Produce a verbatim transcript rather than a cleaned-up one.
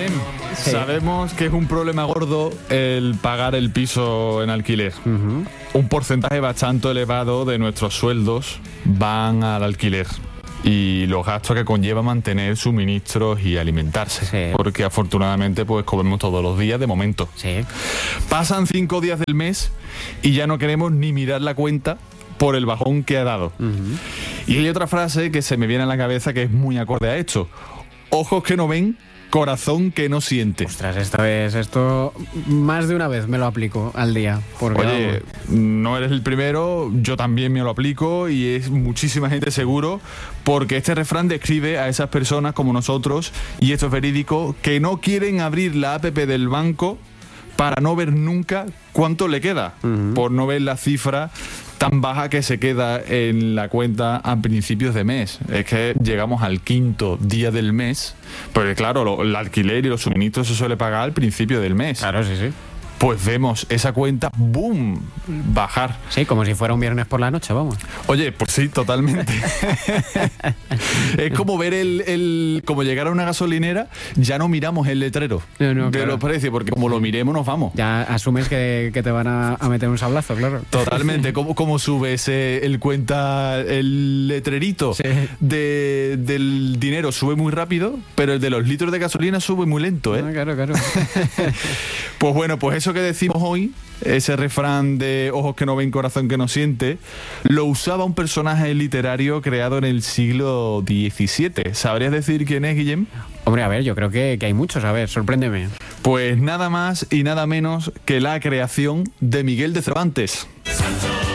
Guillem, Sí. sabemos que es un problema gordo el pagar el piso en alquiler. Uh-huh. Un porcentaje bastante elevado de nuestros sueldos van al alquiler y los gastos que conlleva mantener suministros y alimentarse. Sí. Porque afortunadamente pues comemos todos los días de momento. Sí. Pasan cinco días del mes y ya no queremos ni mirar la cuenta por el bajón que ha dado. Uh-huh. Y hay otra frase que se me viene a la cabeza que es muy acorde a esto. Ojos que no ven, corazón que no siente. Ostras, esto es esto más de una vez me lo aplico al día. Porque, Oye, vamos, no eres el primero, yo también me lo aplico y es muchísima gente seguro, porque este refrán describe a esas personas como nosotros, y esto es verídico, que no quieren abrir la app del banco para no ver nunca cuánto le queda, Ujú. por no ver la cifra tan baja que se queda en la cuenta a principios de mes. Es que llegamos al quinto día del mes, porque claro, lo- el alquiler y los suministros se suele pagar al principio del mes. claro, sí, sí. Pues vemos esa cuenta, ¡boom!, bajar. Sí, como si fuera un viernes por la noche, vamos. Oye, pues sí, totalmente. Es como ver el, el... Como llegar a una gasolinera, ya no miramos el letrero No, no, de claro. los precios, porque como lo miremos nos vamos. Ya asumes que, que te van a, a meter un sablazo, claro. Totalmente, ¿cómo, cómo sube ese, el cuenta, el letrerito Sí. de, del dinero sube muy rápido, pero el de los litros de gasolina sube muy lento, ¿eh? Ah, claro, claro. Pues bueno, pues eso que decimos hoy, ese refrán de ojos que no ven, corazón que no siente, lo usaba un personaje literario creado en el siglo diecisiete. ¿Sabrías decir quién es, Guillem? Hombre, a ver, yo creo que, que hay muchos, a ver, sorpréndeme. Pues nada más y nada menos que la creación de Miguel de Cervantes.